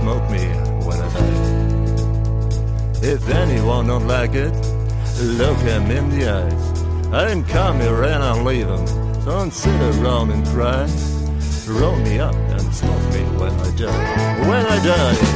smoke me when I die. If anyone don't like it, look him in the eyes. I didn't come here and I'll leave him. So don't sit around and cry. Roll me up and smoke me when I die. When I die.